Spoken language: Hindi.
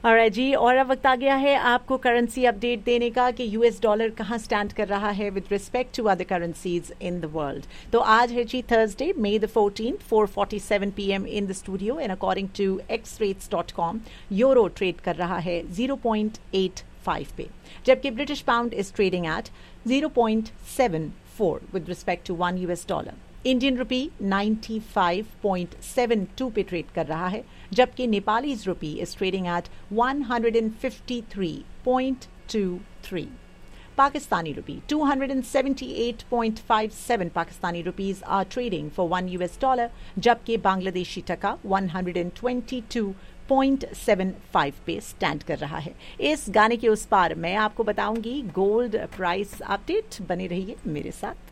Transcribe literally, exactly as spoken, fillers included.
ऑलराइट जी, और अब वक्त आ गया है आपको करेंसी अपडेट देने का कि यूएस डॉलर कहाँ स्टैंड कर रहा है with respect to other currencies in the world. तो आज है जी Thursday May the fourteen, four forty seven P M in the studio and according to x rates dot com euro trade कर रहा है जीरो पॉइंट एट फाइव पे, जबकि British pound is trading at zero point seven four with respect to one US dollar. Indian rupee ninety five point seven to पे ट्रेड कर रहा है, जबकि नेपाली रुपी is trading at one fifty three point two three. Pakistani rupee to seventy eight point five seven Pakistani rupees are trading for one US dollar, जबकि बांग्लादेशी टका one twenty two point seven five पे स्टैंड कर रहा है। इस गाने के उस पार मैं आपको बताऊंगी गोल्ड प्राइस अपडेट। बने रहिए मेरे साथ।